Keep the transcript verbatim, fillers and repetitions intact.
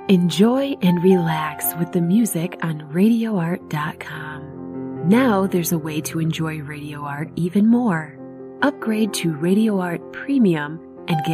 Enjoy and relax with the music on radio art dot com. Now there's a way to enjoy Radio Art even more. Upgrade to Radio Art Premium and get